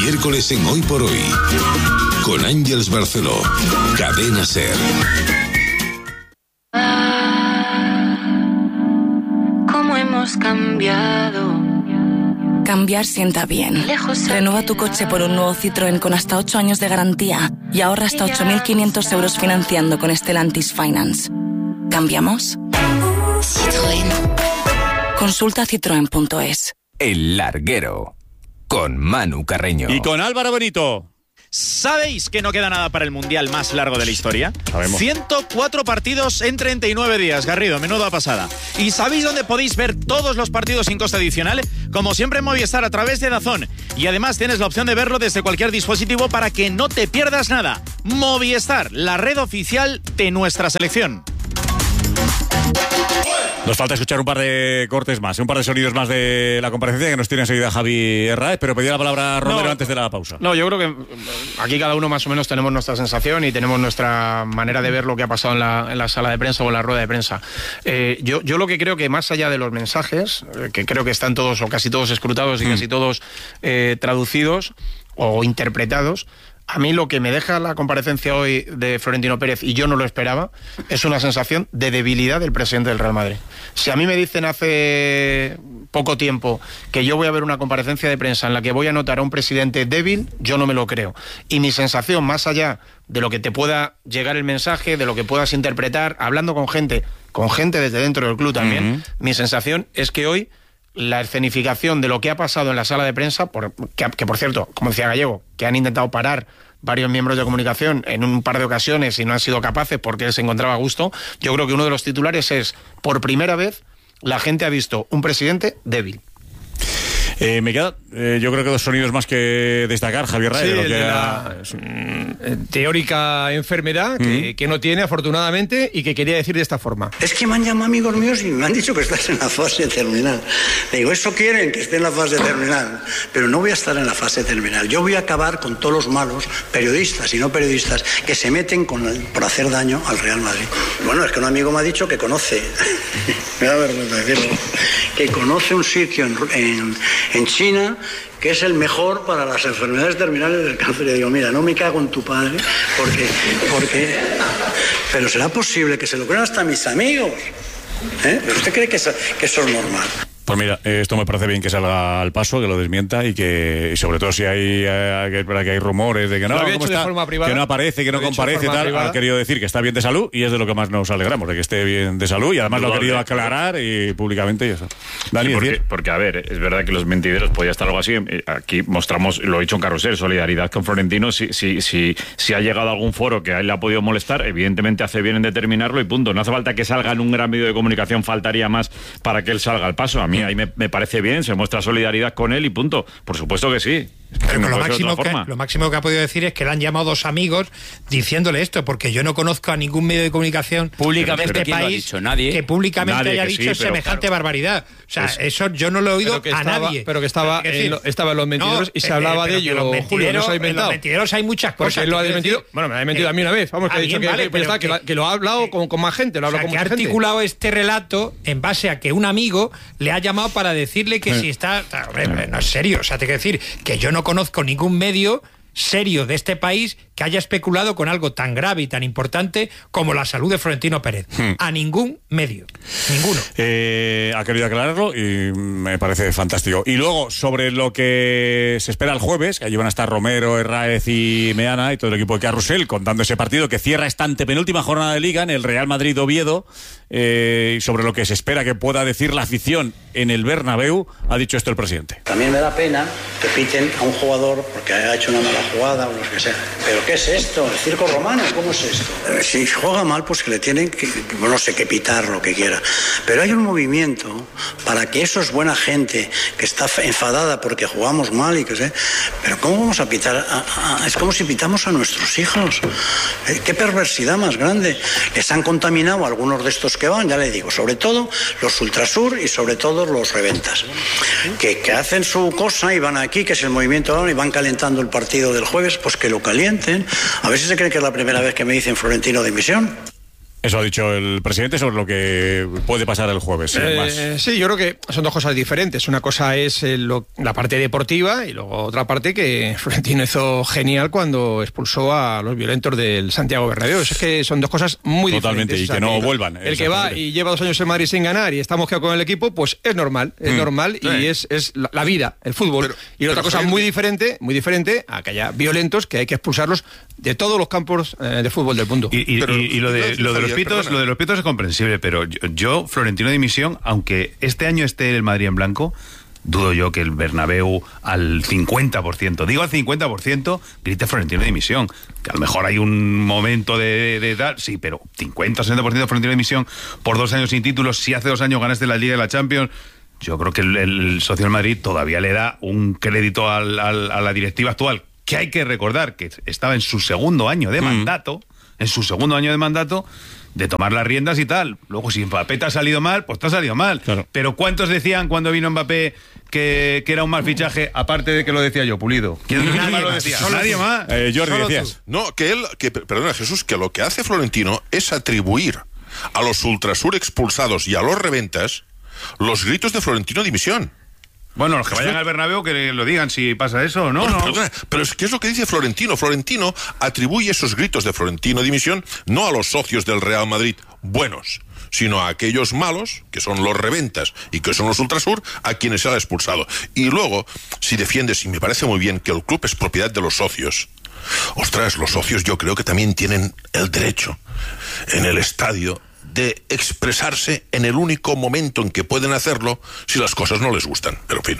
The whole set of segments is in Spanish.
Miércoles en Hoy por Hoy. Con Ángeles Barceló. Cadena SER. ¿Cómo hemos cambiado? Cambiar sienta bien. Renueva tu coche por un nuevo Citroën con hasta 8 años de garantía y ahorra hasta 8.500 euros financiando con Stellantis Finance. ¿Cambiamos? Citroën. Consulta citroen.es. El Larguero, con Manu Carreño. Y con Álvaro Benito. ¿Sabéis que no queda nada para el mundial más largo de la historia? Sabemos. 104 partidos en 39 días, Garrido, menuda pasada. ¿Y sabéis dónde podéis ver todos los partidos sin coste adicional? Como siempre en Movistar, a través de DAZN. Y además tienes la opción de verlo desde cualquier dispositivo para que no te pierdas nada. Movistar, la red oficial de nuestra selección. Nos falta escuchar un par de cortes más, un par de sonidos más de la comparecencia que nos tiene enseguida Javi Herráez, pero pedía la palabra a Romero antes de la pausa. No, yo creo que aquí cada uno más o menos tenemos nuestra sensación y tenemos nuestra manera de ver lo que ha pasado en la sala de prensa o en la rueda de prensa. Yo lo que creo que más allá de los mensajes, que creo que están todos o casi todos escrutados y casi todos traducidos o interpretados, a mí lo que me deja la comparecencia hoy de Florentino Pérez, y yo no lo esperaba, es una sensación de debilidad del presidente del Real Madrid. Si a mí me dicen hace poco tiempo que yo voy a ver una comparecencia de prensa en la que voy a notar a un presidente débil, yo no me lo creo. Y mi sensación, más allá de lo que te pueda llegar el mensaje, de lo que puedas interpretar, hablando con gente desde dentro del club también, mi sensación es que hoy la escenificación de lo que ha pasado en la sala de prensa, que por cierto, como decía Gallego, que han intentado parar varios miembros de comunicación en un par de ocasiones y no han sido capaces porque él se encontraba a gusto, yo creo que uno de los titulares es: por primera vez la gente ha visto un presidente débil. Me queda, yo creo que 2 sonidos más que destacar, Javier Herráez. Sí, de la teórica enfermedad que no tiene, afortunadamente, y que quería decir de esta forma. Es que me han llamado amigos míos y me han dicho que estás en la fase terminal. Le digo, eso quieren, que esté en la fase terminal. Pero no voy a estar en la fase terminal. Yo voy a acabar con todos los malos, periodistas y no periodistas, que se meten por hacer daño al Real Madrid. Bueno, es que un amigo me ha dicho que conoce, me da vergüenza decirlo, que conoce un sitio en China que es el mejor para las enfermedades terminales del cáncer. Y digo, mira, no me cago en tu padre, porque pero será posible que se lo crean hasta mis amigos, ¿eh? ¿Pero usted cree que eso es normal? Pues mira, esto me parece bien que salga al paso, que lo desmienta y que, y sobre todo si hay rumores de que no, ¿cómo está? Que no aparece, que no comparece, tal, ha querido decir que está bien de salud y es de lo que más nos alegramos, de que esté bien de salud, y además lo ha querido aclarar y públicamente y eso. Dani, sí, porque a ver, es verdad que los mentideros podía estar algo así. Aquí mostramos, lo he dicho en Carrusel, solidaridad con Florentino. Si ha llegado a algún foro que a él le ha podido molestar, evidentemente hace bien en determinarlo y punto. No hace falta que salga en un gran medio de comunicación, faltaría más para que él salga al paso. A mí ahí me parece bien, se muestra solidaridad con él y punto. Por supuesto que sí. Pero no lo máximo que ha podido decir es que le han llamado 2 amigos diciéndole esto, porque yo no conozco a ningún medio de comunicación públicamente de este país que públicamente haya dicho semejante barbaridad. O sea, eso yo no lo he oído a nadie. Pero que estaba en los mentideros y se hablaba de ello. Julio, no se ha inventado. En los mentideros hay muchas cosas. Porque él lo ha desmentido. Bueno, me ha desmentido a mí una vez. Vamos, que ha dicho que lo ha hablado con más gente. Lo ha hablado con más gente. Que ha articulado este relato en base a que un amigo le ha llamado para decirle que si está... Hombre, no es serio. O sea, te quiero decir que yo no conozco ningún medio serio de este país que haya especulado con algo tan grave y tan importante como la salud de Florentino Pérez. A ningún medio. Ninguno. Ha querido aclararlo y me parece fantástico. Y luego, sobre lo que se espera el jueves, que allí van a estar Romero, Herráez y Meana y todo el equipo de Carrusel contando ese partido que cierra esta antepenúltima jornada de Liga en el Real Madrid-Oviedo, y sobre lo que se espera que pueda decir la afición en el Bernabéu, ha dicho esto el presidente. También me da pena que piten a un jugador porque haya hecho una mala jugada o lo que sea. ¿Pero qué es esto? ¿El circo romano? ¿Cómo es esto? Si juega mal, pues que le tienen que, no sé, que pitar lo que quiera. Pero hay un movimiento para que eso es buena gente que está enfadada porque jugamos mal y que sé. Pero ¿cómo vamos a pitar? Es como si pitamos a nuestros hijos. ¿Qué perversidad más grande? Les han contaminado a algunos de estos que van, ya le digo, sobre todo los Ultrasur y sobre todo los Reventas, que hacen su cosa y van aquí, que es el movimiento ahora, y van calentando el partido del jueves, pues que lo calienten. A ver si se creen que es la primera vez que me dicen Florentino dimisión. Eso ha dicho el presidente sobre lo que puede pasar el jueves. Sí, yo creo que son dos cosas diferentes. Una cosa es la parte deportiva y luego otra parte que Florentino hizo genial cuando expulsó a los violentos del Santiago Bernabéu. Es que son dos cosas muy totalmente, diferentes. Y que no vuelvan. El que va y lleva 2 años en Madrid sin ganar y está mosqueado con el equipo, pues es normal. Es normal y es la vida, el fútbol. Y otra cosa muy diferente a que haya violentos que hay que expulsarlos de todos los campos de fútbol del mundo. Y lo de los pitos es comprensible, pero yo Florentino dimisión, aunque este año esté el Madrid en blanco, dudo yo que el Bernabéu al 50%, digo al 50%, grite Florentino dimisión. Que a lo mejor hay un momento de tal, sí, pero 50-60% Florentino dimisión por 2 años sin títulos. Si hace 2 años ganaste la Liga y la Champions, yo creo que el socio del Madrid todavía le da un crédito a la directiva actual, que hay que recordar que estaba en su segundo año de mandato, de tomar las riendas y tal. Luego, si Mbappé te ha salido mal, pues te ha salido mal. Claro. Pero ¿cuántos decían cuando vino Mbappé que era un mal fichaje, aparte de que lo decía yo, Pulido? ¿Quién más lo decía? Nadie más. Jordi, decías. No, perdona Jesús, que lo que hace Florentino es atribuir a los Ultrasur expulsados y a los reventas los gritos de Florentino dimisión. Bueno, los que vayan al Bernabéu que lo digan si pasa eso o no. Bueno, no. Perdona, pero ¿qué es lo que dice Florentino? Florentino atribuye esos gritos de Florentino dimisión no a los socios del Real Madrid buenos, sino a aquellos malos, que son los reventas y que son los Ultrasur, a quienes se ha expulsado. Y luego, si defiendes, y me parece muy bien, que el club es propiedad de los socios, ostras, los socios yo creo que también tienen el derecho en el estadio de expresarse en el único momento en que pueden hacerlo si las cosas no les gustan. Pero en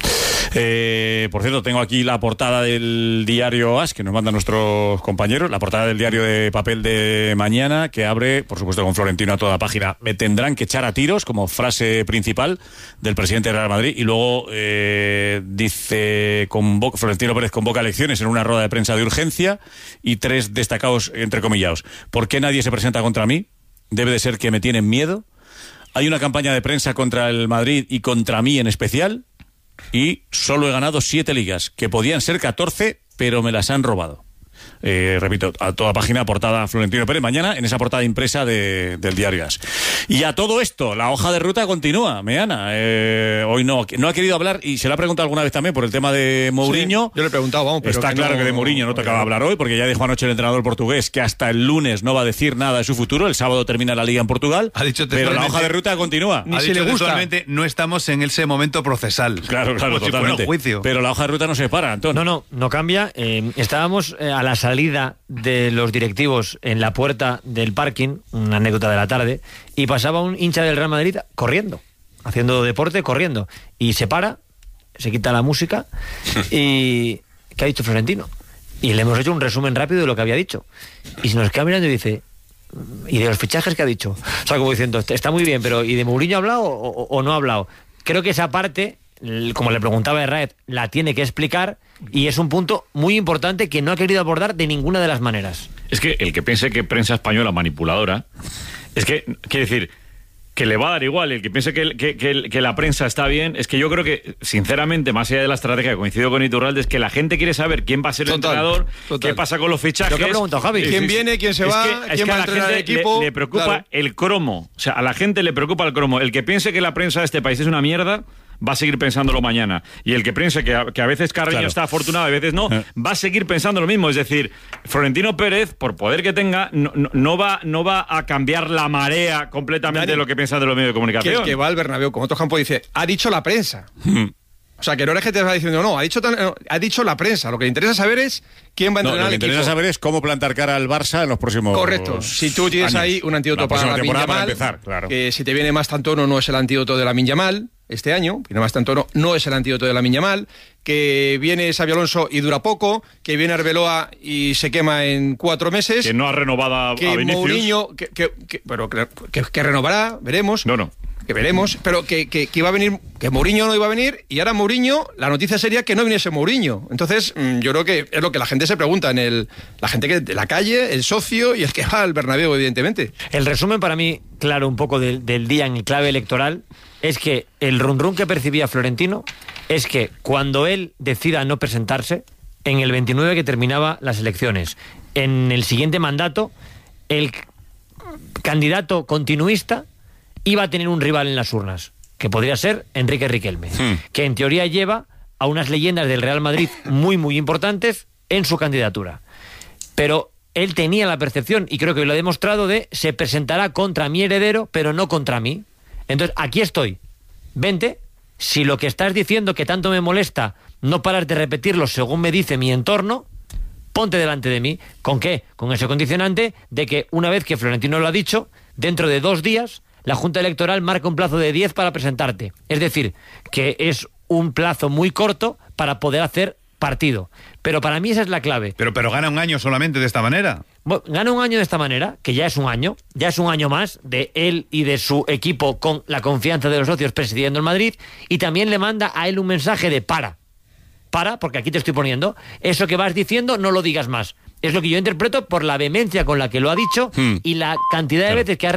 fin. Por cierto, tengo aquí la portada del diario AS, que nos mandan nuestros compañeros, la portada del diario de papel de mañana, que abre, por supuesto, con Florentino a toda página. Me tendrán que echar a tiros, como frase principal del presidente del Real Madrid, y luego dice, Florentino Pérez convoca elecciones en una rueda de prensa de urgencia, y 3 destacados entrecomillados. ¿Por qué nadie se presenta contra mí? Debe de ser que me tienen miedo. Hay una campaña de prensa contra el Madrid y contra mí en especial, y solo he ganado 7 ligas, que podían ser 14, pero me las han robado. Repito, a toda página, portada Florentino Pérez, mañana en esa portada impresa del diario AS. Y a todo esto, la hoja de ruta continúa, Meana. Hoy no ha querido hablar, y se lo ha preguntado alguna vez también por el tema de Mourinho. Sí, yo le he preguntado, vamos, pero está claro que de Mourinho no tocaba hablar hoy, porque ya dijo anoche el entrenador portugués que hasta el lunes no va a decir nada de su futuro. El sábado termina la Liga en Portugal, pero la hoja de ruta continúa. Ni si le gusta. No estamos en ese momento procesal. Claro, totalmente. Juicio. Pero la hoja de ruta no se para, Antonio. No cambia. Estábamos a la salida de los directivos en la puerta del parking, una anécdota de la tarde, y pasaba un hincha del Real Madrid corriendo, haciendo deporte, corriendo, y se para, se quita la música y ¿qué ha dicho Florentino? Y le hemos hecho un resumen rápido de lo que había dicho, y se nos queda mirando y dice, ¿y de los fichajes que ha dicho? O sea, como diciendo, está muy bien, pero ¿y de Mourinho ha hablado o no ha hablado? Creo que esa parte, como le preguntaba Herrera, la tiene que explicar, y es un punto muy importante que no ha querido abordar de ninguna de las maneras. Es que el que piense que prensa española manipuladora, es que, quiere decir, que le va a dar igual. El que piense que la prensa está bien, es que yo creo que, sinceramente, más allá de la estrategia, que coincido con Iturralde, es que la gente quiere saber quién va a ser el entrenador, qué pasa con los fichajes. Lo que ha preguntado Javi, quién viene, quién se va, quién va a entrenar el equipo. Le preocupa el cromo. O sea, a la gente le preocupa el cromo. El que piense que la prensa de este país es una mierda, va a seguir pensándolo mañana. Y el que piense que a veces Carreño está afortunado y a veces no, va a seguir pensando lo mismo. Es decir, Florentino Pérez, por poder que tenga, no va a cambiar la marea completamente de lo que piensa de los medios de comunicación. Que el que va al Bernabéu con otros campos dice, ha dicho la prensa. O sea, que no es que te va diciendo, no, ha dicho la prensa. Lo que le interesa saber es quién va a entrenar al equipo. Lo que interesa saber es cómo plantar cara al Barça en los próximos Correcto. Si tú tienes años. Ahí un antídoto para Lamine Yamal, para empezar, claro. Que si te viene más Tantono no es el antídoto de Lamine Yamal este año, viene más Tantono no es el antídoto de Lamine Yamal, que viene Xabi Alonso y dura poco, que viene Arbeloa y se quema en 4 meses. Que no ha renovado a Vinicius. Mourinho, que renovará, veremos. Que veremos, pero que iba a venir, que Mourinho no iba a venir, y ahora Mourinho, la noticia sería que no viniese Mourinho. Entonces, yo creo que es lo que la gente se pregunta, la gente que de la calle, el socio y el que va al Bernabéu, evidentemente. El resumen para mí, claro, un poco del día en clave electoral, es que el run que percibía Florentino es que cuando él decida no presentarse, en el 29 que terminaba las elecciones, en el siguiente mandato, él candidato continuista iba a tener un rival en las urnas, que podría ser Enrique Riquelme, que en teoría lleva a unas leyendas del Real Madrid muy, muy importantes en su candidatura. Pero él tenía la percepción, y creo que lo ha demostrado, de se presentará contra mi heredero, pero no contra mí. Entonces, aquí estoy. Vente, si lo que estás diciendo que tanto me molesta, no paras de repetirlo según me dice mi entorno, ponte delante de mí. ¿Con qué? Con ese condicionante de que una vez que Florentino lo ha dicho, dentro de 2 días, la Junta Electoral marca un plazo de 10 para presentarte. Es decir, que es un plazo muy corto para poder hacer partido. Pero para mí esa es la clave. Pero gana un año solamente de esta manera. Bueno, gana un año de esta manera, que ya es un año más de él y de su equipo con la confianza de los socios presidiendo el Madrid, y también le manda a él un mensaje de para, porque aquí te estoy poniendo, eso que vas diciendo no lo digas más. Es lo que yo interpreto por la vehemencia con la que lo ha dicho y la cantidad de veces que ha